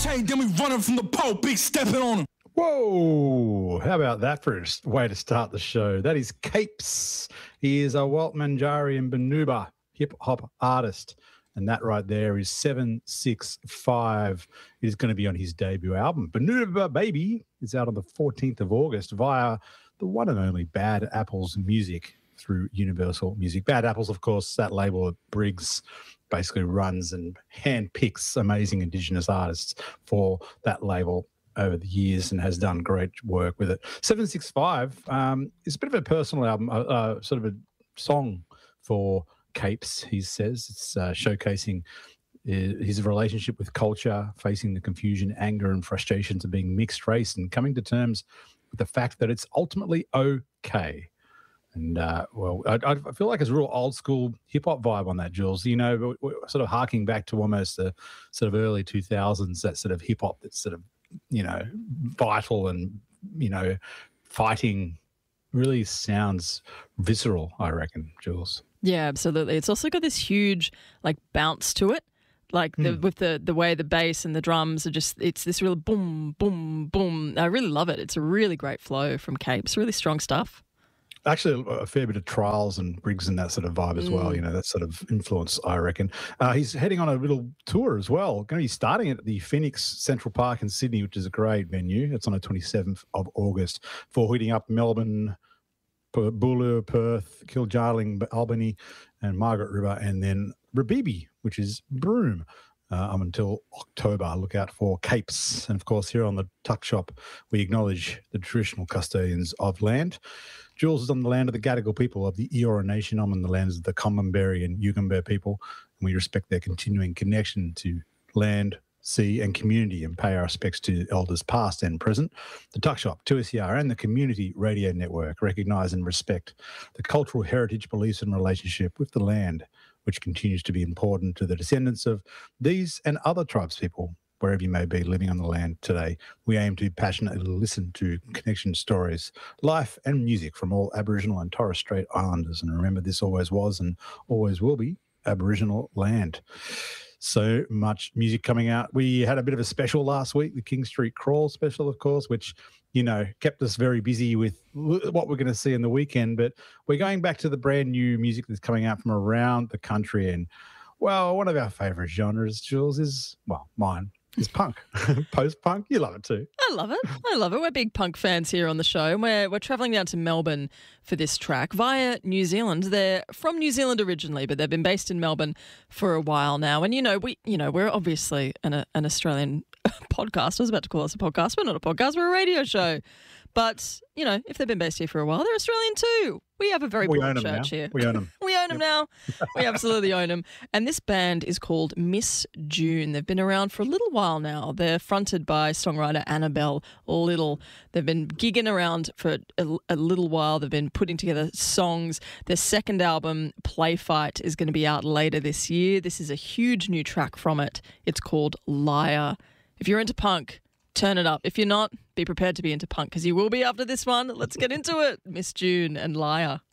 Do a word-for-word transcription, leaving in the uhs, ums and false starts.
Then we running from the pole, big stepping on him. Whoa, how about that for a way to start the show? That is Capes. He is a Walt Manjari and Banuba hip-hop artist, and that right there is seven six five. It is going to be on his debut album. Banuba Baby is out on the fourteenth of August via the one and only Bad Apples Music through Universal Music. Bad Apples, of course, that label that Briggs basically runs and handpicks amazing Indigenous artists for that label over the years and has done great work with it. seven six five um, is a bit of a personal album, uh, uh, sort of a song for Capes, he says. It's uh, showcasing uh, his relationship with culture, facing the confusion, anger and frustrations of being mixed race and coming to terms with the fact that it's ultimately okay. And, uh, well, I, I feel like it's a real old school hip hop vibe on that, Jules. You know, we're, we're sort of harking back to almost the sort of early two thousands, that sort of hip hop that's sort of, you know, vital and, you know, fighting really sounds visceral, I reckon, Jules. Yeah, absolutely. It's also got this huge, like, bounce to it. Like, the, mm. with the, the way the bass and the drums are just, it's this real boom, boom, boom. I really love it. It's a really great flow from Capes. Really strong stuff. Actually, a fair bit of Trials and Briggs and that sort of vibe as mm. well, you know, that sort of influence, I reckon. Uh, he's heading on a little tour as well. Going to be starting at the Phoenix Central Park in Sydney, which is a great venue. It's on the twenty-seventh of August, for hitting up Melbourne, Boola, Perth, Kiljarling, Albany, and Margaret River, and then Rabibi, which is Broome. Uh, um, until October. Look out for Capes. And, of course, here on the Tuck Shop, we acknowledge the traditional custodians of land. Jules is on the land of the Gadigal people of the Eora Nation. I'm on the lands of the Common-Berry and Yugambeh people, and we respect their continuing connection to land, sea and community, and pay our respects to elders past and present. The Tuck Shop, two S E R and the Community Radio Network recognise and respect the cultural heritage, beliefs and relationship with the land, which continues to be important to the descendants of these and other tribes people, wherever you may be living on the land today. We aim to passionately listen to connection stories, life and music from all Aboriginal and Torres Strait Islanders. And remember, this always was and always will be Aboriginal land. So much music coming out. We had a bit of a special last week, the King Street Crawl special, of course, which, you know, kept us very busy with what we're going to see in the weekend. But we're going back to the brand new music that's coming out from around the country. And, well, one of our favourite genres, Jules, is, well, mine, is punk. Post-punk. You love it too. I love it. I love it. We're big punk fans here on the show. And we're, we're travelling down to Melbourne for this track via New Zealand. They're from New Zealand originally, but they've been based in Melbourne for a while now. And, you know, we, you know, we're obviously an, an Australian podcast. I was about to call us a podcast. We're not a podcast. We're a radio show. But, you know, if they've been based here for a while, they're Australian too. We have a very we broad own them church now. here. We own them. we own them now. We absolutely own them. And this band is called Miss June. They've been around for a little while now. They're fronted by songwriter Annabelle Little. They've been gigging around for a, a little while. They've been putting together songs. Their second album, Play Fight, is going to be out later this year. This is a huge new track from it. It's called Liar. If you're into punk, turn it up. If you're not, be prepared to be into punk, because you will be after this one. Let's get into it. Miss June and Liar.